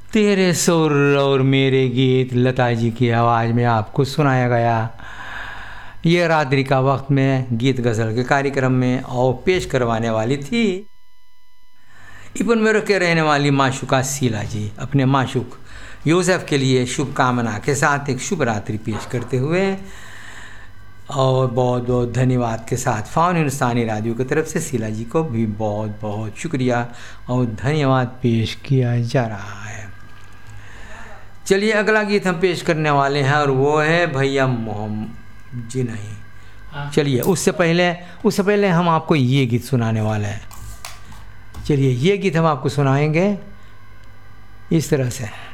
तेरे सुर और मेरे गीत लता जी की आवाज़ में आपको सुनाया गया। ये रात्रि का वक्त में गीत गज़ल के कार्यक्रम में और पेश करवाने वाली थी इपन के रहने वाली माशुका शीला जी। अपने माशुक यूसुफ के लिए शुभकामना के साथ एक शुभ रात्रि पेश करते हुए और बहुत बहुत धन्यवाद के साथ फाउन हिंदुस्तानी रेडियो की तरफ से शीला जी को भी बहुत बहुत शुक्रिया और धन्यवाद पेश किया जा रहा है। चलिए अगला गीत हम पेश करने वाले हैं और वो है भैया मोहम्मद जी नहीं, चलिए उससे पहले हम आपको ये गीत सुनाने वाले हैं। चलिए ये गीत हम आपको सुनाएंगे इस तरह से।